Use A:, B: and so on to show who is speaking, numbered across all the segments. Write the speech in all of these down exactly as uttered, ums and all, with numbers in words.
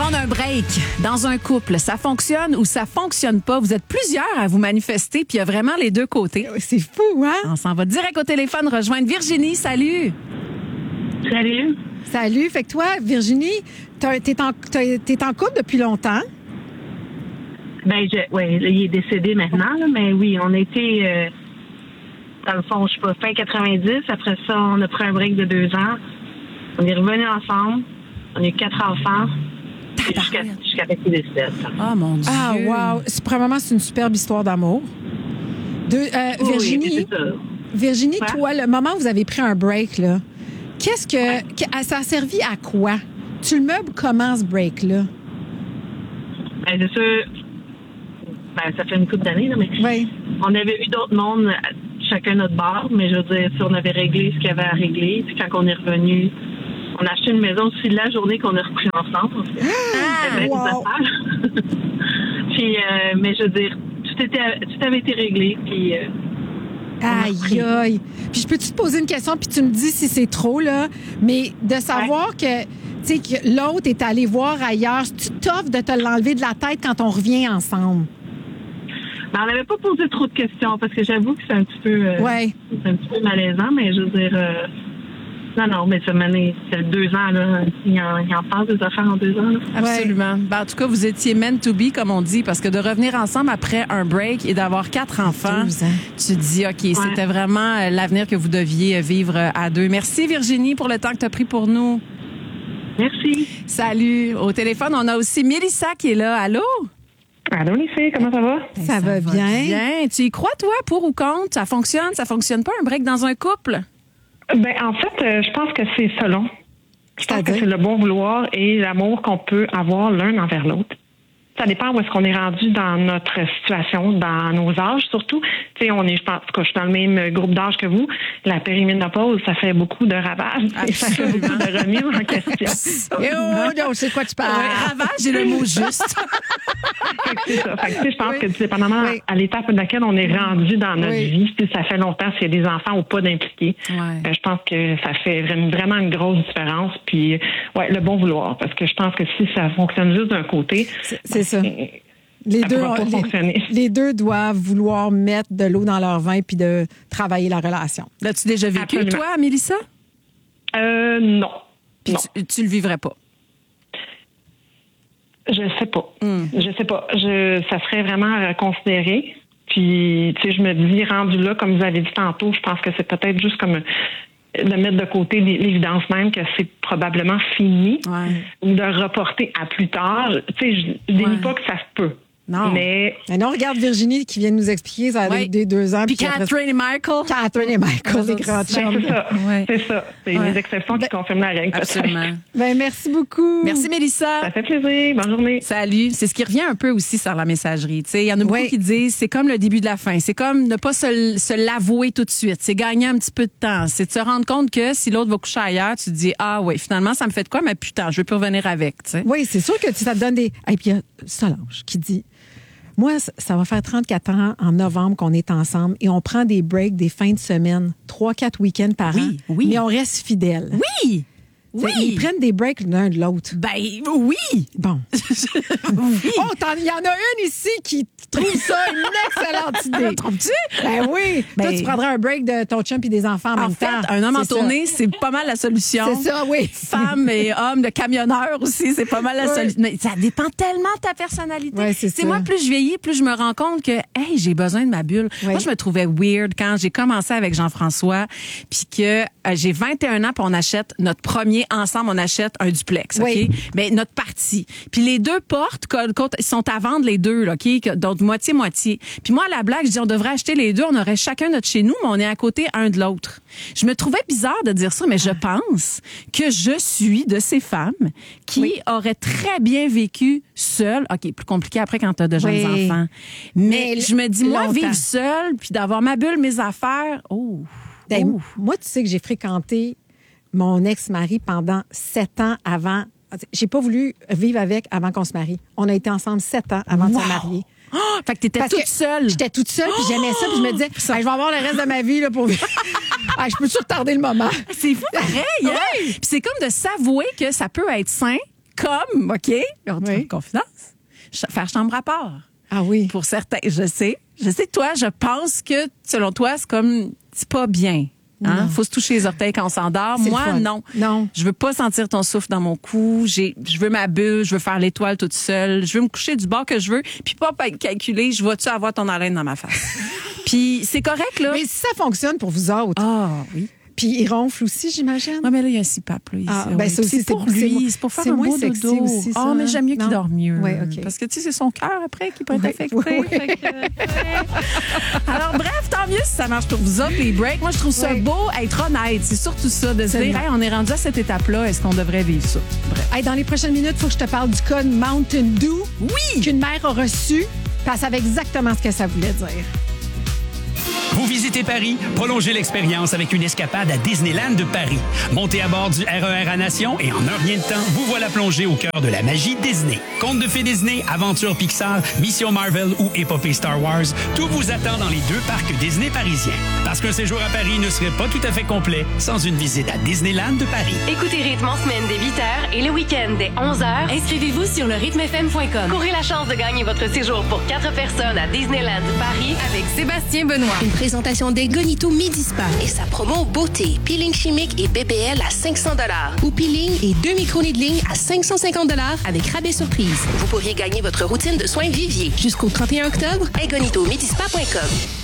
A: prendre un break dans un couple, ça fonctionne ou ça fonctionne pas? Vous êtes plusieurs à vous manifester, puis il y a vraiment les deux côtés.
B: C'est fou, hein?
A: On s'en va direct au téléphone rejoindre Virginie. Salut!
C: Salut!
B: Salut. Fait que toi, Virginie, t'as- t'es en, t'as- t'es en couple depuis longtemps.
C: Ben, je, ouais, là, il est décédé maintenant, là, mais oui, on a été, euh, dans le fond, je sais pas, fin quatre-vingt-dix. Après ça, on a pris un break de deux ans. On est revenus ensemble. On a eu quatre enfants. Jusqu'à jusqu'à ce qu'il décède.
A: Oh mon Dieu!
B: Ah, wow. C'est, premièrement, c'est une superbe histoire d'amour. De, euh,
C: Oui,
B: Virginie,
C: oui, c'est ça.
B: Virginie,
C: Ouais.
B: toi, le moment où vous avez pris un break, là, qu'est-ce que,
C: Ouais.
B: que- ça a servi à quoi? Tu le meubles comment, ce break-là?
C: Ben, c'est sûr, ben, ça fait une couple d'années, là, mais
B: Oui.
C: on avait eu d'autres mondes, à chacun notre bar, mais je veux dire, si on avait réglé ce qu'il y avait à régler, puis quand on est revenu, on a acheté une maison aussi la journée qu'on a repris ensemble.
B: Ah,
C: C'était bien des
B: wow.
C: affaires. Puis, euh, mais je veux dire, tout, était, tout avait été réglé, puis... euh,
B: Aïe, aïe. Puis je peux-tu te poser une question, puis tu me dis si c'est trop, là, mais de savoir que, tu sais, que l'autre est allé voir ailleurs, tu t'offres de te l'enlever de la tête quand on revient ensemble.
C: ben, on n'avait pas posé trop de questions, parce que j'avoue que c'est un petit peu... euh,
B: Ouais.
C: c'est un petit peu malaisant, mais je veux dire... euh, non, non, mais ça m'année, c'est deux ans, là. Il en, il en passe des affaires en deux ans, là.
A: Absolument. Ben, en tout cas, vous étiez meant to be, comme on dit, parce que de revenir ensemble après un break et d'avoir quatre enfants,
B: douze ans.
A: tu te dis, OK, c'était vraiment euh, l'avenir que vous deviez euh, vivre euh, à deux. Merci, Virginie, pour le temps que tu as pris pour nous.
C: Merci.
A: Salut. Au téléphone, on a aussi Mélissa qui est là. Allô?
D: Allô, les filles, comment ça va?
B: Ça, va, bien.
A: Bien. Tu y crois, toi, pour ou contre? Ça fonctionne? Ça fonctionne pas, un break dans un couple?
D: Ben, en fait, euh, je pense que c'est selon. Je pense que
B: C'est-à-dire?
D: c'est le bon vouloir et l'amour qu'on peut avoir l'un envers l'autre. Ça dépend où est-ce qu'on est rendu dans notre situation, dans nos âges surtout. Tu sais, on est, je pense que je suis dans le même groupe d'âge que vous. La périménopause, ça fait beaucoup de ravages et ça fait beaucoup de remises en question.
B: Eh oh, non, je sais de quoi tu parles.
A: Ouais, ravage est le mot juste.
D: Fait que c'est ça. Fait que, tu sais, je pense que dépendamment
B: Oui.
D: à l'étape de laquelle on est rendu dans notre
B: Oui.
D: vie, si ça fait longtemps, s'il y a des enfants ou pas d'impliqués,
A: Ouais.
D: euh, je pense que ça fait vraiment vraiment une grosse différence. Puis, ouais, le bon vouloir, parce que je pense que si ça fonctionne juste d'un côté,
B: C'est- c'est ça.
D: ben,
B: Les
D: ça
B: deux,
D: pourra pas
B: les-
D: fonctionner.
B: les deux doivent vouloir mettre de l'eau dans leur vin puis de travailler la relation.
A: L'as-tu déjà vécu,
D: Absolument.
A: toi, Mélissa?
D: Euh, non.
A: Puis
D: non.
A: tu, tu le vivrais pas.
D: Je sais pas.
A: Hmm.
D: Je sais pas. Je, ça serait vraiment à considérer. Puis, tu sais, je me dis, rendu là, comme vous avez dit tantôt, je pense que c'est peut-être juste comme de mettre de côté l'évidence même que c'est probablement fini
A: Ouais.
D: ou de reporter à plus tard. Tu sais, je dénie
A: Ouais.
D: pas que ça se peut.
A: Non.
D: Mais
B: Mais non, regarde Virginie qui vient de nous expliquer, ça a
A: Ouais.
B: des deux ans.
A: Puis
B: après-
A: Catherine et Michael?
B: Catherine et Michael, les
A: Ben,
B: grands
D: ben,
B: chums.
D: c'est ça.
A: Ouais.
D: C'est ça. C'est
A: Ouais.
D: les exceptions qui confirment la règle. peut-être.
A: Absolument.
B: Ben, merci beaucoup.
A: Merci, Mélissa.
D: Ça fait plaisir. Bonne journée.
A: Salut. C'est ce qui revient un peu aussi sur la messagerie. Tu sais, il y en a beaucoup
B: Oui.
A: qui disent c'est comme le début de la fin. C'est comme ne pas se, se l'avouer tout de suite. C'est gagner un petit peu de temps. C'est de se rendre compte que si l'autre va coucher ailleurs, tu te dis ah oui, finalement ça me fait de quoi, mais putain, je veux plus revenir avec. Tu sais.
B: Oui, c'est sûr que ça te donne des. Et puis il y a Solange qui dit moi, ça- ça va faire trente-quatre ans en novembre qu'on est ensemble et on prend des breaks, des fins de semaine, trois, quatre week-ends par
A: Oui,
B: an.
A: oui.
B: Mais on reste fidèles.
A: Oui.
B: Tu sais,
A: Oui.
B: Ils prennent des breaks l'un de l'autre.
A: Ben oui.
B: Bon.
A: Oui.
B: Oh, t'en- il y en a une ici qui trouve ça une excellente idée.
A: Trouves-tu?
B: Ben oui. Toi,
A: Ben-
B: tu prendrais un break de ton chum et des enfants en,
A: En
B: même
A: fait,
B: temps.
A: un homme en
B: C'est ça.
A: tournée, c'est pas mal la solution.
B: C'est ça, oui.
A: Femme et homme, le camionneur aussi, c'est pas mal la
B: Oui.
A: solution. Mais ça dépend tellement de ta personnalité.
B: Ouais, c'est
A: C'est
B: ça.
A: moi, plus je vieillis, plus je me rends compte que, hey, j'ai besoin de ma bulle.
B: Oui.
A: Moi, je me trouvais weird quand j'ai commencé avec Jean-François, puis que euh, j'ai vingt et un ans, puis on achète notre premier ensemble, on achète un duplex, OK?
B: Oui.
A: Mais notre partie. Puis les deux portes, co- co- ils sont à vendre les deux, là, OK? Que- Donc, moitié-moitié. Puis moi, à la blague, je dis, on devrait acheter les deux, on aurait chacun notre chez nous, mais on est à côté un de l'autre. Je me trouvais bizarre de dire ça, mais je pense que je suis de ces femmes qui auraient très bien vécu seule. OK, plus compliqué après quand t'as de jeunes
B: Oui.
A: enfants. Mais,
B: Mais
A: je me dis, moi,
B: longtemps.
A: vivre seule, puis d'avoir ma bulle, mes affaires, oh.
B: Ben,
A: oh.
B: moi, tu sais que j'ai fréquenté mon ex-mari pendant sept ans avant. J'ai pas voulu vivre avec avant qu'on se marie. On a été ensemble sept ans avant de
A: Wow.
B: se marier.
A: Oh, fait que t'étais
B: Parce
A: toute
B: que
A: seule.
B: J'étais toute seule, puis j'aimais ça, puis je me disais,
A: Ça-
B: Hey, je vais avoir le reste de ma vie là, pour vivre. Ah, je peux-tu retarder le moment?
A: C'est fou pareil, hein? Puis c'est comme de s'avouer que ça peut être sain comme, OK, on
B: Oui.
A: confidence, ch- faire chambre à part.
B: Ah oui.
A: Pour certains, je sais. Je sais que toi, je pense que, selon toi, c'est comme, c'est pas bien. Hein? Faut se toucher les orteils quand on s'endort.
B: C'est
A: Moi,
B: le fun.
A: non.
B: Non.
A: Je veux pas sentir ton souffle dans mon cou. J'ai, je veux ma bulle. Je veux faire l'étoile toute seule. Je veux me coucher du bord que je veux. Puis pas calculer, je vais-tu avoir ton haleine dans ma face. Puis c'est correct, là.
B: Mais si ça fonctionne pour vous autres.
A: Ah, oui.
B: Puis il ronfle aussi, j'imagine.
A: Ouais, mais là, il y a un C PAP, là, ici.
B: Ah,
A: oui.
B: ben ça aussi,
A: c'est pour
B: c'est- c'est mo-
A: lui. C'est pour faire
B: c'est
A: un
B: moins
A: beau
B: sexy
A: dodo.
B: aussi, ça,
A: Ah, mais
B: hein?
A: j'aime mieux qu'il
B: Non?
A: dort mieux.
B: Ouais, OK.
A: Parce que, tu sais, c'est son cœur après qui peut être
B: Ouais,
A: affecté.
B: ouais.
A: Fait que, ouais. Alors, bref, tant mieux si ça marche pour vous autres, les breaks. Moi, je trouve ça
B: Ouais.
A: beau, être honnête. C'est surtout ça, de se dire,
B: Tellement.
A: hey, on est rendu à cette étape-là. Est-ce qu'on devrait vivre ça? Bref.
B: Hey, dans les prochaines minutes, il faut que je te parle du cas de Mountain Dew.
A: Oui!
B: Qu'une mère a reçu. Puis elle savait exactement ce que ça voulait dire.
E: Vous visitez Paris? Prolongez l'expérience avec une escapade à Disneyland de Paris. Montez à bord du R E R à Nation et en un rien de temps, vous voilà plongé au cœur de la magie Disney. Contes de fées Disney, aventures Pixar, Mission Marvel ou épopée Star Wars, tout vous attend dans les deux parcs Disney parisiens. Parce qu'un séjour à Paris ne serait pas tout à fait complet sans une visite à Disneyland de Paris.
F: Écoutez Rythme en semaine dès huit heures et le week-end dès onze heures. Inscrivez-vous sur le rythme f m point com. Courez la chance de gagner votre séjour pour quatre personnes à Disneyland Paris avec Sébastien Benoît.
G: Une présentation d'Elgonito Midi Spa et sa promo beauté, peeling chimique et B B L à cinq cents dollars ou peeling et deux micro-needling à cinq cent cinquante dollars avec rabais surprise. Vous pourriez gagner votre routine de soins Vivier jusqu'au trente et un octobre. Elgonito Midi Spa point com.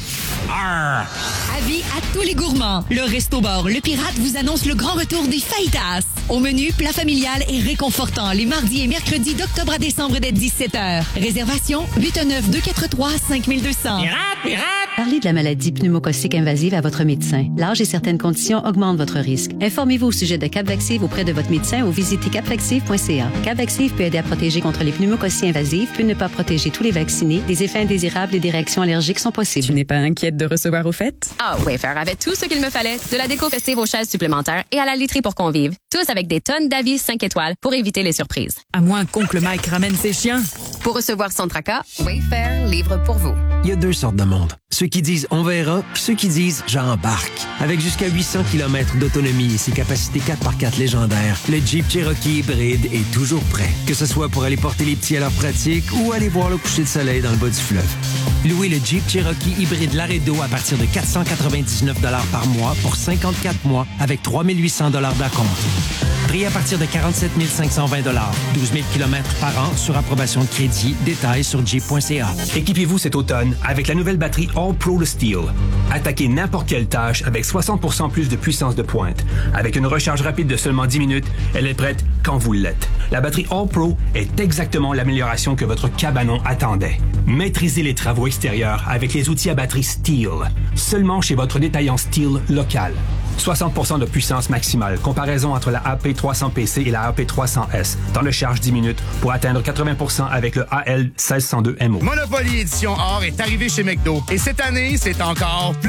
E: Arr!
H: Avis à tous les gourmands. Le Resto-Bar Le Pirate vous annonce le grand retour des fajitas. Au menu, plat familial et réconfortant les mardis et mercredis d'octobre à décembre dès dix-sept heures. Réservation huit un neuf deux quatre trois cinq deux zéro zéro.
E: Pirate, pirate!
I: Parlez de la maladie pneumococcique invasive à votre médecin. L'âge et certaines conditions augmentent votre risque. Informez-vous au sujet de Capvaxive auprès de votre médecin ou visitez capvaxive point c a. Capvaxive peut aider à protéger contre les pneumococcies invasives, peut ne pas protéger tous les vaccinés. Des effets indésirables et des réactions allergiques sont possibles.
J: Tu n'es pas inquiète de recevoir aux fêtes?
K: Ah, Wayfair avait tout ce qu'il me fallait, de la déco festive aux chaises supplémentaires et à la literie pour convives. Tous avec des tonnes d'avis cinq étoiles pour éviter les surprises.
J: À moins qu'Oncle Mike ramène ses chiens.
K: Pour recevoir son tracas, Wayfair livre pour vous.
L: Il y a deux sortes de monde. Ceux qui disent « on verra », puis ceux qui disent « j'embarque ». Avec jusqu'à huit cents kilomètres d'autonomie et ses capacités quatre par quatre légendaires, le Jeep Cherokee hybride est toujours prêt. Que ce soit pour aller porter les petits à leur pratique ou aller voir le coucher de soleil dans le bas du fleuve. Louez le Jeep Cherokee hybride Laredo à partir de quatre cent quatre-vingt-dix-neuf dollars par mois pour cinquante-quatre mois avec trois mille huit cents dollars d'acompte. Prix à partir de quarante-sept mille cinq cent vingt dollars. douze mille kilomètres par an sur approbation de crédit. Détails sur jeep point c a.
M: Équipez-vous cet automne avec la nouvelle batterie All Pro Le Steel. Attaquez n'importe quelle tâche avec soixante pour cent plus de puissance de pointe. Avec une recharge rapide de seulement dix minutes, elle est prête quand vous l'êtes. La batterie All Pro est exactement l'amélioration que votre cabanon attendait. Maîtrisez les travaux extérieurs avec les outils à batterie Steel. Seulement chez votre détaillant Steel local. soixante pour cent de puissance maximale. Comparaison entre la A P trois cents P C et la A P trois cents S. Temps de charge dix minutes pour atteindre quatre-vingts pour cent avec le A L seize cent deux M O.
N: Monopoly Édition Or est arrivé chez McDo. Et cette année, c'est encore plus